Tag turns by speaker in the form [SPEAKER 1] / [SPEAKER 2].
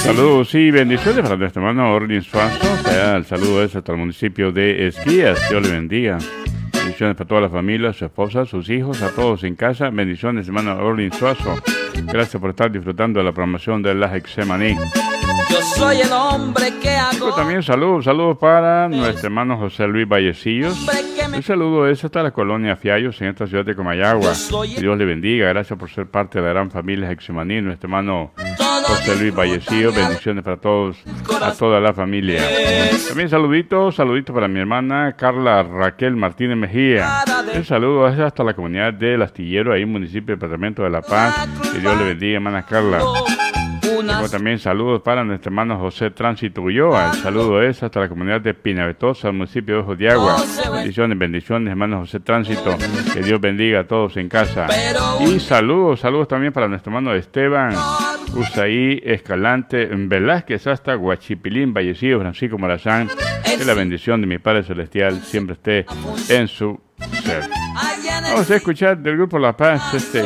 [SPEAKER 1] Saludos y bendiciones para nuestro hermano Orlin Suazo. El saludo es hasta el municipio de Esquías. Dios le bendiga. Bendiciones para toda la familia, su esposa, sus hijos, a todos en casa. Bendiciones, hermano Orlin Suazo. Gracias por estar disfrutando de la programación de la Hexemaní.
[SPEAKER 2] Yo soy el hombre que hago.
[SPEAKER 1] También saludos para nuestro hermano José Luis Vallecillos. Un saludo es hasta la colonia Fiallos en esta ciudad de Comayagua. Que Dios le bendiga. Gracias por ser parte de la gran familia Hexemaní. Nuestro hermano José Luis Vallecillos. Bendiciones para todos, a toda la familia. También saluditos para mi hermana Carla Raquel Martínez Mejía. Un saludo es hasta la comunidad del Astillero, ahí en el municipio del departamento de La Paz. Que Dios le bendiga, hermana Carla. También saludos para nuestro hermano José Tránsito Ulloa. El saludo es hasta la comunidad de Pinavetosa, al municipio de Ojos de Agua. Bendiciones, hermano José Tránsito. Que Dios bendiga a todos en casa. Y saludos también para nuestro hermano Esteban Usaí Escalante Velázquez, hasta Huachipilín, Vallecillo, Francisco Morazán. Que la bendición de mi Padre Celestial siempre esté en su ser. Vamos a escuchar del grupo La Paz